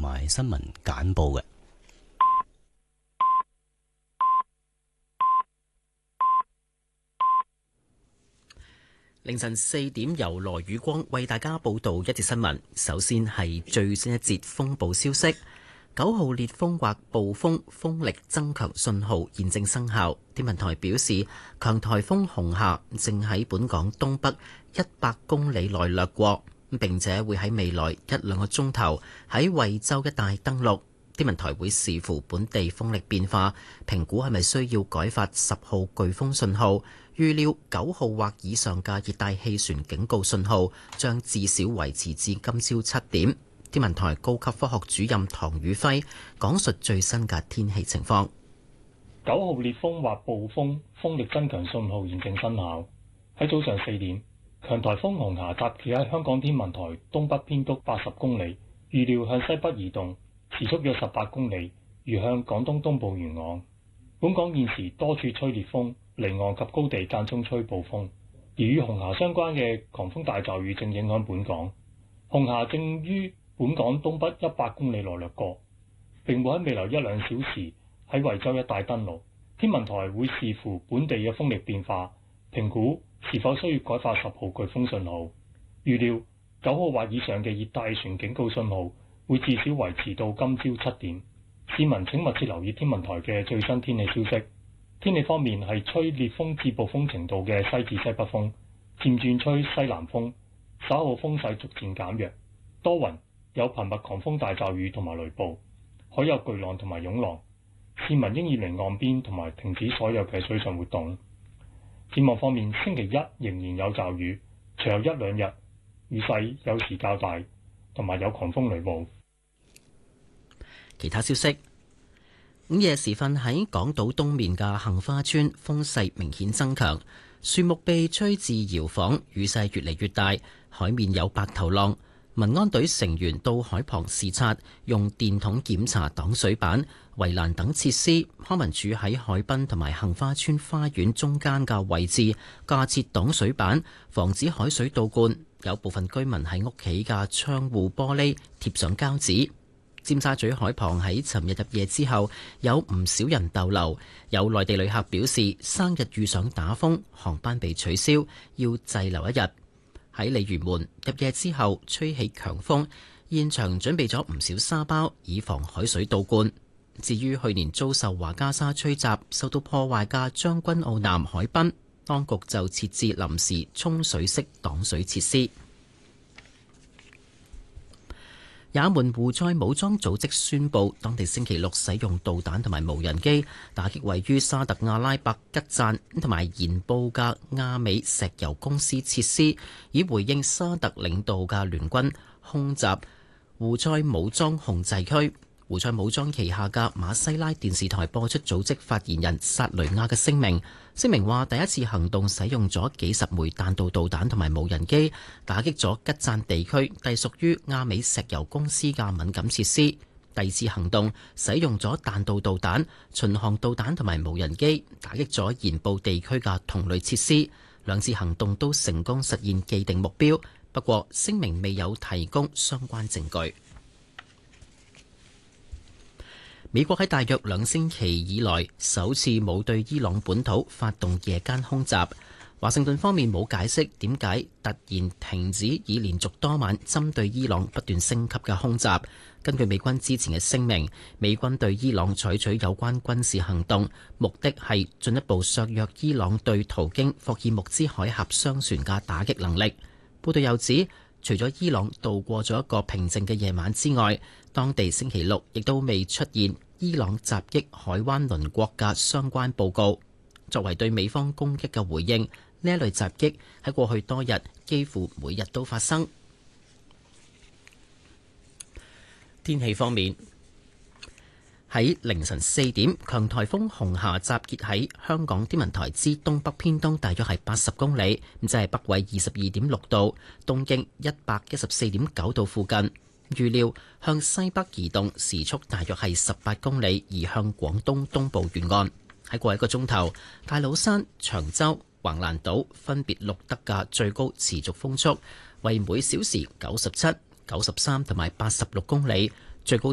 埋新聞簡報嘅。 凌晨4點，由羅宇光為大家報道一節新聞。首先係最新一節風暴消息，9號烈風或暴風風力增強信號現正生效。天文台表示，強颱風紅霞正喺本港東北100公里內掠過，並且會喺未來1-2個鐘頭喺惠州一帶登陸。天文台會視乎本地風力變化，評估係咪需要改發10號颶風信號。預料9號或以上嘅熱帶氣旋警告信號將至少維持至今朝7點。天文台高級科學主任唐宇輝講述最新嘅天氣情況。 9號烈風或暴風風力增強信號現正生效。喺早上4點，強颱風紅霞集結喺香港天文台東北偏東80公里，預料向西北移動，時速約18公里，移向廣東東部沿岸。本港現時多處吹烈風，離岸及高地間中吹暴風，而與紅霞相關嘅狂風大驟雨正影響本港。紅霞正於本港東北100公里內掠過，並會喺未來1-2小時喺惠州一帶登陸。天文台會視乎本地嘅風力變化，評估是否需要改發10號颶風信號。預料9號或以上嘅熱帶氣旋警告信號會至少維持到今朝7點。市民請密切留意天文台嘅最新天氣消息。天氣方面係吹烈風至暴風程度嘅西至西北風，漸轉吹西南風，稍後風勢逐漸減弱，多雲，有頻密狂風大驟雨同埋雷暴，海有巨浪同埋湧浪。市民應遠離岸邊同埋停止所有嘅水上活動。展望方面，星期一仍然有驟雨，隨後1-2日雨勢有時較大，同埋有狂風雷暴。 其他消息，午夜時分喺港島東面嘅杏花村風勢明顯增強，樹木被吹至搖晃，雨勢越嚟越大，海面有白頭浪。民安隊成員到海旁視察，用電筒檢查擋水板、圍欄等設施。康文署喺海濱同埋杏花村花園中間嘅位置架設擋水板，防止海水倒灌。有部分居民喺屋企嘅窗戶玻璃貼上膠紙。尖沙咀海旁喺尋日入夜之後有唔少人逗留，有內地旅客表示生日遇上打風，航班被取消，要滯留一日。喺鯉魚門入夜之後吹起強風，現場準備咗唔少沙包以防海水倒灌。至於去年遭受華加沙吹襲受到破壞嘅將軍澳南海濱，當局就設置臨時沖水式擋水設施。也門胡塞武裝組織宣布，當地星期六使用導彈同埋無人機打擊位於沙特阿拉伯吉贊同埋鹽布嘅亞美石油公司設施，以回應沙特領導嘅聯軍空襲胡塞武裝控制區。胡塞武裝旗下嘅馬西拉電視台播出組織發言人薩雷亞嘅聲明話，第一次行動使用咗幾十枚彈道導彈同埋無人機，打擊咗吉贊地區隸屬於亞美石油公司嘅敏感設施。第二次行動使用咗彈道導彈、巡航導彈同埋無人機，打擊咗鹽布地區嘅同類設施。兩次行動都成功實現既定目標，不過聲明未有提供相關證據。美國喺大約2星期以來首次冇對伊朗本土發動夜間空襲。華盛頓方面冇解釋點解突然停止以連續多晚針對伊朗不斷升級嘅空襲。根據美軍之前嘅聲明，美軍對伊朗採取有關軍事行動，目的係進一步削弱伊朗對途經霍爾木茲海峽商船嘅打擊能力。報道又指，除咗伊朗度過咗一個平靜嘅夜晚之外，當地星期六亦都未出現伊朗襲擊海灣鄰國嘅相關報告。作為對美方攻擊嘅回應，呢一類襲擊喺過去多日幾乎每日都發生。天氣方面，喺凌晨4點，強颱風紅霞集結喺香港天文台之東北偏東，大約係80公里，即係北緯22.6度，東經114.9度附近。預料向西北移動，時速大約係18公里，移向廣東東部沿岸。喺過一個鐘頭，大老山、長洲、橫瀾島分別錄得嘅最高持續風速為每小時97、93同埋86公里，最高